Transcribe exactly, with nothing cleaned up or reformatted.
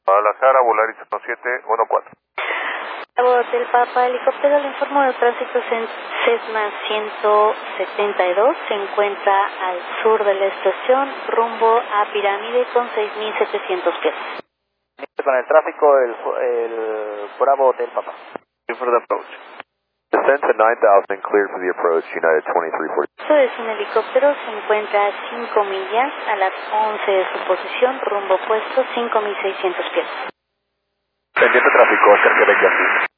Guadalajara, Volaris uno siete uno cuatro. Bravo del Papa, helicóptero, le informo del tránsito en Cessna ciento setenta y dos, se encuentra al sur de la estación, rumbo a Pirámide con seis mil setecientos pies. Con el tráfico, el, el Bravo del Papa. For the approach. Descent to nine thousand, cleared for the approach, United twenty-three forty. Esto es un helicóptero, se encuentra a cinco millas, a las once de su posición, rumbo opuesto, cinco mil seiscientos pies. Pendiente tráfico, cerca de aquí.